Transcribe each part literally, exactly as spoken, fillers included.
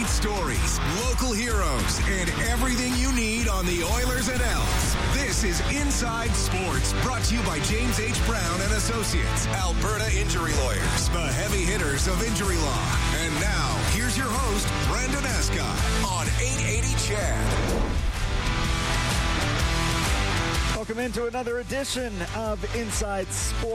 Great stories, local heroes, and everything you need on the Oilers and Elks. This is Inside Sports, brought to you by James H. Brown and Associates, Alberta Injury Lawyers, the heavy hitters of injury law. And now, here's your host, Brendan Escott, on eight eighty C H E D. Welcome into another edition of Inside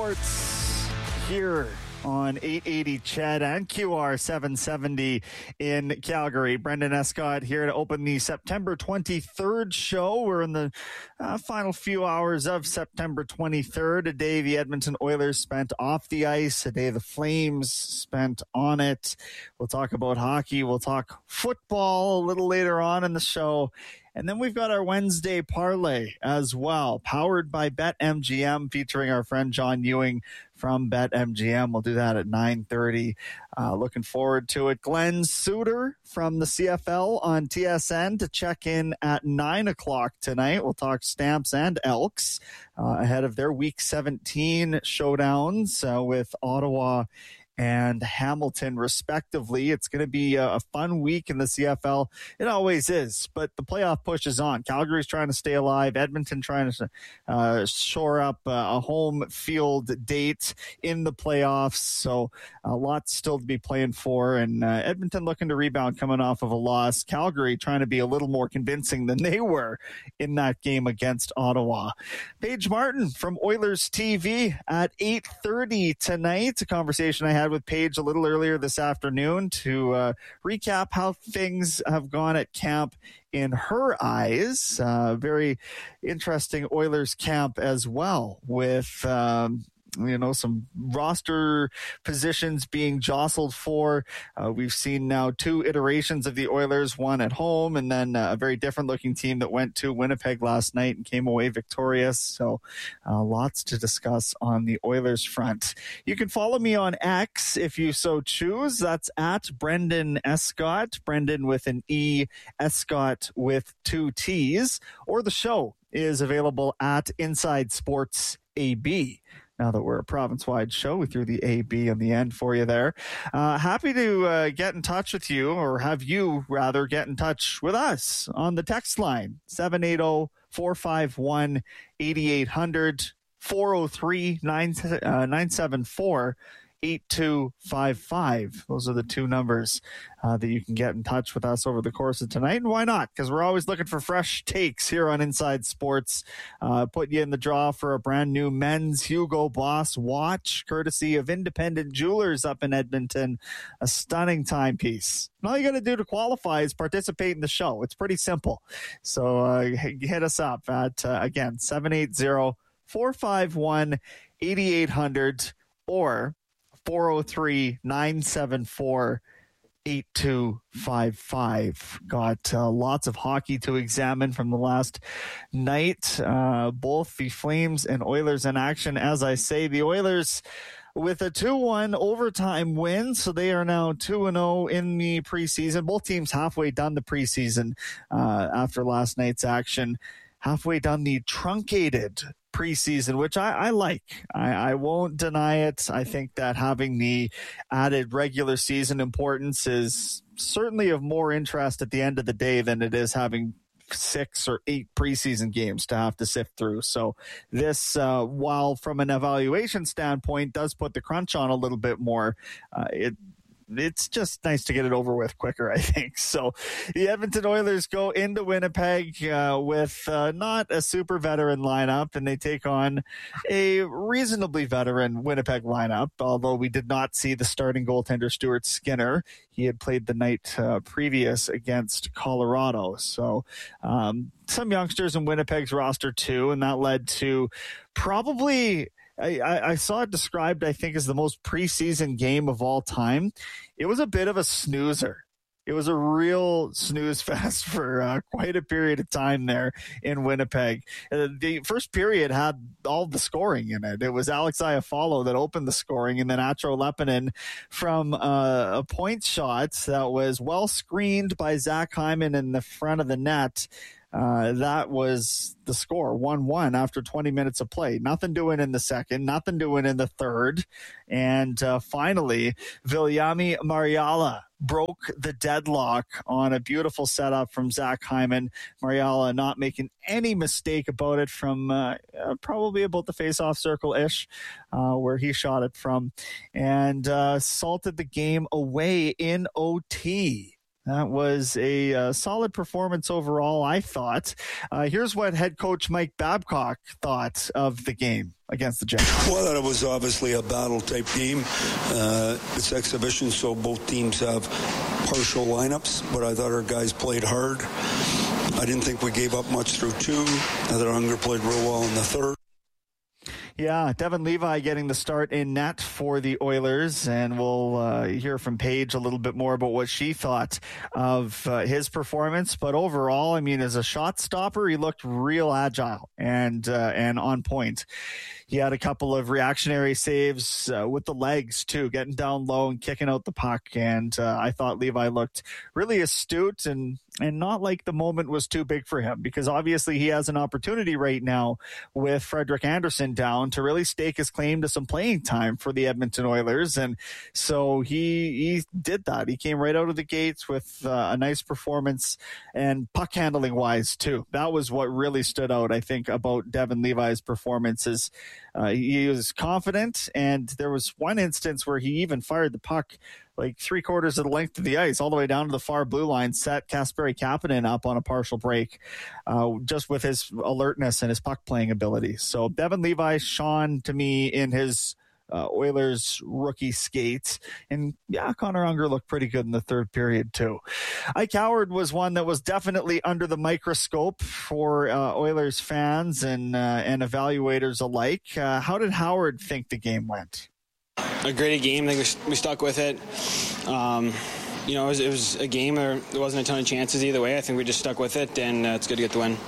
Sports here on eight eighty C H E D and Q R seven seventy in Calgary. Brendan Escott here to open the September twenty-third show. We're in the uh, final few hours of September twenty-third, a day the Edmonton Oilers spent off the ice, a day the Flames spent on it. We'll talk about hockey. We'll talk football a little later on in the show. And then we've got our Wednesday parlay as well, powered by BetMGM, featuring our friend John Ewing from BetMGM. We'll do that at nine thirty. Uh, looking forward to it. Glenn Suter from the C F L on T S N to check in at nine o'clock tonight. We'll talk Stamps and Elks uh, ahead of their Week seventeen showdowns uh, with Ottawa and Hamilton, respectively. It's going to be a fun week in the C F L. It always is, but the playoff push is on. Calgary's trying to stay alive. Edmonton trying to uh, shore up uh, a home field date in the playoffs. So a lot still to be playing for. And uh, Edmonton looking to rebound coming off of a loss. Calgary trying to be a little more convincing than they were in that game against Ottawa. Paige Martin from Oilers T V at eight thirty tonight. A conversation I had with Paige a little earlier this afternoon to uh, recap how things have gone at camp in her eyes. Uh, very interesting Oilers camp as well, with um, you know, some roster positions being jostled for. Uh, we've seen now two iterations of the Oilers, one at home and then uh, a very different looking team that went to Winnipeg last night and came away victorious. So uh, lots to discuss on the Oilers front. You can follow me on X if you so choose. That's at Brendan Escott, Brendan with an E, Escott with two T's, or the show is available at Inside Sports A B. Now that we're a province-wide show, we threw the A B on the end for you there. Uh, happy to uh, get in touch with you, or have you, rather, get in touch with us on the text line, seven eight zero, four five one, eight eight zero zero, four oh three, nine seven four, eight two five five. Those are the two numbers uh, that you can get in touch with us over the course of tonight. And why not? Because we're always looking for fresh takes here on Inside Sports. Uh, put you in the draw for a brand new men's Hugo Boss watch, courtesy of Independent Jewelers up in Edmonton. A stunning timepiece. And all you got to do to qualify is participate in the show. It's pretty simple. So uh, hit us up at, uh, again, seven eight zero, four five one, eight eight zero zero or four oh three, nine seven four, eight two five five. Got uh, lots of hockey to examine from the last night. Uh, both the Flames and Oilers in action. As I say, the Oilers with a two one overtime win, so they are now two and oh in the preseason. Both teams halfway done the preseason uh, after last night's action. Halfway done the truncated preseason, which I, I like. I, I won't deny it. I think that having the added regular season importance is certainly of more interest at the end of the day than it is having six or eight preseason games to have to sift through. So this, uh, while from an evaluation standpoint, does put the crunch on a little bit more, uh, it it's just nice to get it over with quicker, I think. So the Edmonton Oilers go into Winnipeg uh, with uh, not a super veteran lineup, and they take on a reasonably veteran Winnipeg lineup, although we did not see the starting goaltender Stuart Skinner. He had played the night uh, previous against Colorado. So um, some youngsters in Winnipeg's roster too, and that led to probably – I, I saw it described, I think, as the most preseason game of all time. It was a bit of a snoozer. It was a real snooze fest for uh, quite a period of time there in Winnipeg. Uh, the first period had all the scoring in it. It was Alex Iafallo that opened the scoring, and then Atro Lepinen from uh, a point shot that was well screened by Zach Hyman in the front of the net. Uh, that was the score, one one after twenty minutes of play. Nothing doing in the second, nothing doing in the third. And uh, finally, Viljami Mariala broke the deadlock on a beautiful setup from Zach Hyman. Mariala not making any mistake about it from uh, uh, probably about the face-off circle-ish uh, where he shot it from, and uh, salted the game away in O T. That was a uh, solid performance overall, I thought. Uh, here's what head coach Mike Babcock thought of the game against the Jets. Well, that it was obviously a battle-type game. Uh, it's exhibition, so both teams have partial lineups, but I thought our guys played hard. I didn't think we gave up much through two. I thought Unger played real well in the third. Yeah, Devin Levi getting the start in net for the Oilers, and we'll uh, hear from Paige a little bit more about what she thought of uh, his performance. But overall, I mean, as a shot stopper, he looked real agile and uh, and on point. He had a couple of reactionary saves uh, with the legs, too, getting down low and kicking out the puck. And uh, I thought Levi looked really astute and, and not like the moment was too big for him, because obviously he has an opportunity right now with Frederik Andersen down to really stake his claim to some playing time for the Edmonton Oilers. And so he he did that. He came right out of the gates with uh, a nice performance, and puck handling wise, too. That was what really stood out, I think, about Devin Levi's performance is Uh, he was confident, and there was one instance where he even fired the puck like three quarters of the length of the ice, all the way down to the far blue line, set Kasperi Kapanen up on a partial break, uh, just with his alertness and his puck playing ability. So Devin Levi shone to me in his Uh, Oilers rookie skates. And yeah, Connor Unger looked pretty good in the third period too. Ike Howard was one that was definitely under the microscope for uh, Oilers fans and uh, and evaluators alike. Uh, how did Howard think the game went? A great game. I think we, we stuck with it. Um, you know, it was, it was a game where there wasn't a ton of chances either way. I think we just stuck with it, and uh, it's good to get the win.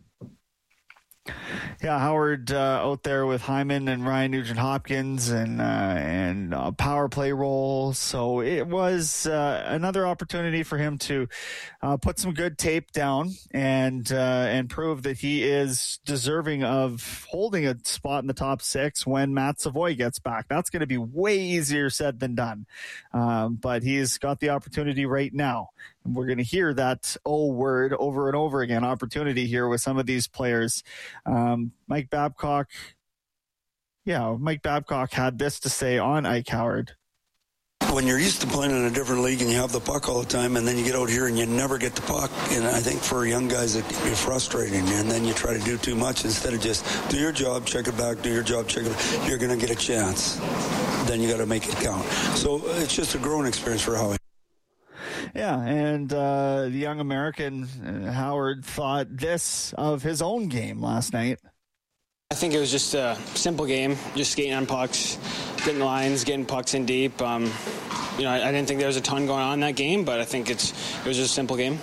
Yeah, Howard uh, out there with Hyman and Ryan Nugent-Hopkins and uh, and uh, power play role. So it was uh, another opportunity for him to uh, put some good tape down and uh, and prove that he is deserving of holding a spot in the top six when Matt Savoy gets back. That's going to be way easier said than done. Um, but he's got the opportunity right now. And we're going to hear that O word over and over again, opportunity here with some of these players. Um, Mike Babcock, yeah, Mike Babcock had this to say on Ike Howard. When you're used to playing in a different league and you have the puck all the time, and then you get out here and you never get the puck, and I think for young guys it can be frustrating, and then you try to do too much instead of just do your job, check it back, do your job, check it back. You're going to get a chance. Then you got to make it count. So it's just a growing experience for Howie. Yeah, and uh, the young American, uh, Howard, thought this of his own game last night. I think it was just a simple game, just skating on pucks, getting lines, getting pucks in deep. Um, you know, I, I didn't think there was a ton going on in that game, but I think it's it was just a simple game.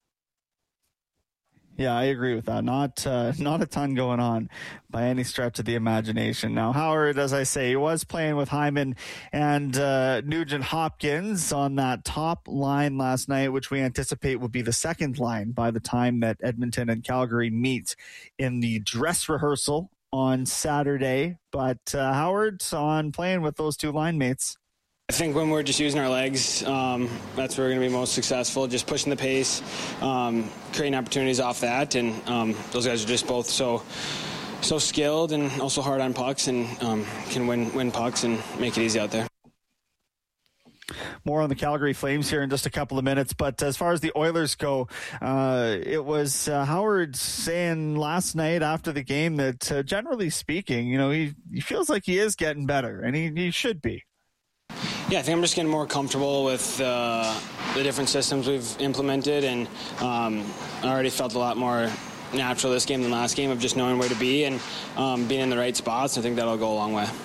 Yeah, I agree with that. Not uh, not a ton going on by any stretch of the imagination. Now, Howard, as I say, he was playing with Hyman and uh, Nugent-Hopkins on that top line last night, which we anticipate will be the second line by the time that Edmonton and Calgary meet in the dress rehearsal on Saturday. But uh, Howard's on playing with those two line mates. I think when we're just using our legs, um, that's where we're going to be most successful, just pushing the pace, um, creating opportunities off that. And um, those guys are just both so so skilled and also hard on pucks, and um, can win, win pucks and make it easy out there. More on the Calgary Flames here in just a couple of minutes. But as far as the Oilers go, uh, it was uh, Howard saying last night after the game that uh, generally speaking, you know, he, he feels like he is getting better, and he, he should be. Yeah, I think I'm just getting more comfortable with uh, the different systems we've implemented, and um, I already felt a lot more natural this game than last game of just knowing where to be and um, being in the right spots. I think that'll go a long way.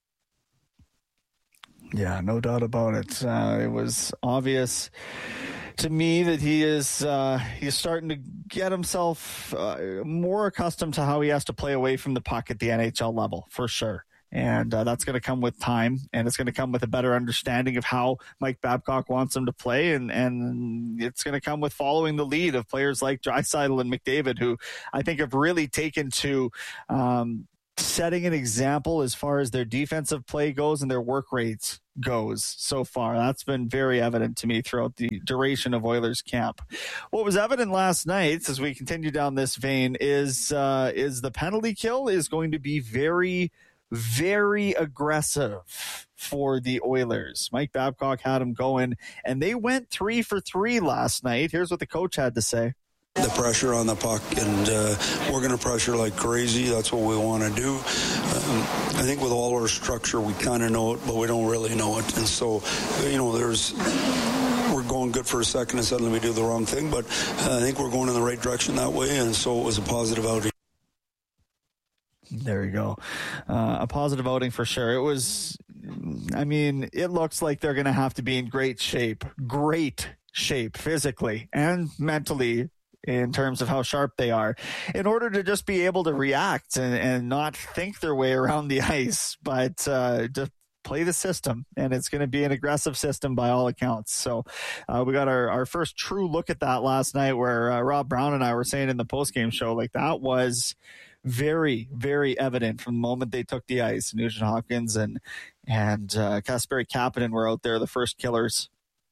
Yeah, no doubt about it. Uh, it was obvious to me that he is uh, he's starting to get himself uh, more accustomed to how he has to play away from the puck at the N H L level, for sure. And uh, that's going to come with time, and it's going to come with a better understanding of how Mike Babcock wants him to play, and, and it's going to come with following the lead of players like Draisaitl and McDavid, who I think have really taken to um, setting an example as far as their defensive play goes and their work rates goes so far. That's been very evident to me throughout the duration of Oilers camp. What was evident last night, as we continue down this vein, is uh, is the penalty kill is going to be very, very aggressive for the Oilers. Mike Babcock had them going, and they went three for three last night. Here's what the coach had to say. The pressure on the puck, and uh, we're going to pressure like crazy. That's what we want to do. Um, I think with all our structure, we kind of know it, but we don't really know it. And so, you know, there's we're going good for a second, and suddenly we do the wrong thing. But uh, I think we're going in the right direction that way, and so it was a positive outing. There you go. Uh, a positive outing for sure. It was, I mean, it looks like they're going to have to be in great shape, great shape physically and mentally, in terms of how sharp they are, in order to just be able to react and, and not think their way around the ice, but uh, just play the system. And it's going to be an aggressive system by all accounts. So uh, we got our, our first true look at that last night, where uh, Rob Brown and I were saying in the postgame show, like, that was very, very evident from the moment they took the ice. Nugent Hopkins and, and uh, Kasperi Kapanen were out there, the first killers.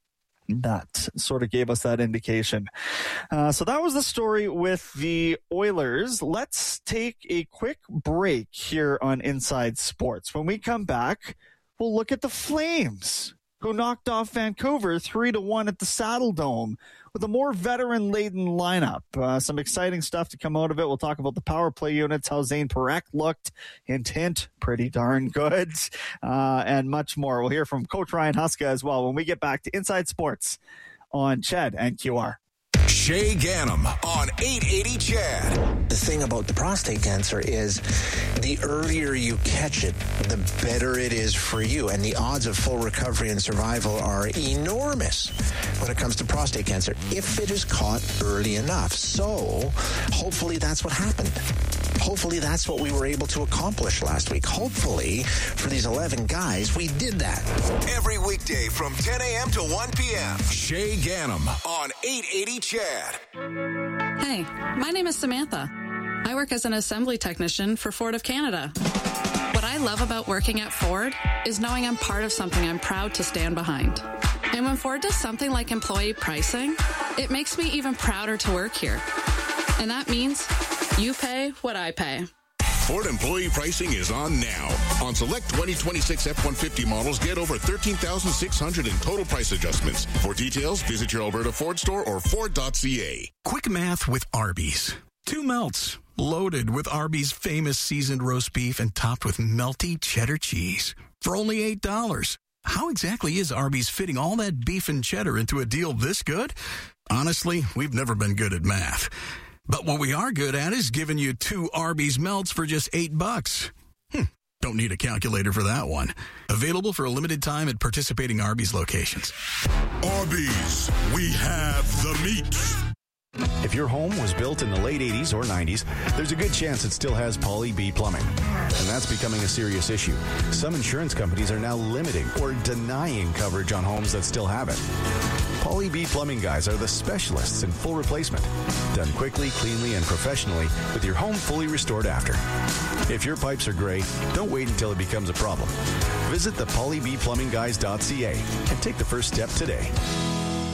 That sort of gave us that indication. Uh, so that was the story with the Oilers. Let's take a quick break here on Inside Sports. When we come back, we'll look at the Flames, who knocked off Vancouver three to one at the Saddle Dome with a more veteran-laden lineup. Uh, some exciting stuff to come out of it. We'll talk about the power play units, how Zane Parekh looked. Hint, hint, pretty darn good, uh, and much more. We'll hear from Coach Ryan Huska as well when we get back to Inside Sports on C H E D and Q R. Shay Ganem on eight eighty C H E D. The thing about the prostate cancer is the earlier you catch it, the better it is for you. And the odds of full recovery and survival are enormous when it comes to prostate cancer, if it is caught early enough. So hopefully that's what happened. Hopefully that's what we were able to accomplish last week. Hopefully for these eleven guys, we did that. Every weekday from ten a.m. to one p.m. Shay Ganem on eight eighty C H E D. Hey, my name is Samantha. I work as an assembly technician for Ford of Canada. What I love about working at Ford is knowing I'm part of something I'm proud to stand behind. And when Ford does something like employee pricing, it makes me even prouder to work here. And that means you pay what I pay. Ford employee pricing is on now. On select twenty twenty-six F one fifty models, get over thirteen thousand six hundred in total price adjustments. For details, visit your Alberta Ford store or Ford dot C A. Quick math with Arby's. Two melts, loaded with Arby's famous seasoned roast beef and topped with melty cheddar cheese for only eight dollars. How exactly is Arby's fitting all that beef and cheddar into a deal this good? Honestly, we've never been good at math. But what we are good at is giving you two Arby's melts for just eight bucks. Hmm, don't need a calculator for that one. Available for a limited time at participating Arby's locations. Arby's, we have the meat. If your home was built in the late eighties or nineties, there's a good chance it still has Pauly B Plumbing. And that's becoming a serious issue. Some insurance companies are now limiting or denying coverage on homes that still have it. Pauly B Plumbing guys are the specialists in full replacement. Done quickly, cleanly, and professionally with your home fully restored after. If your pipes are gray, don't wait until it becomes a problem. Visit the pauly b plumbing guys dot c a and take the first step today.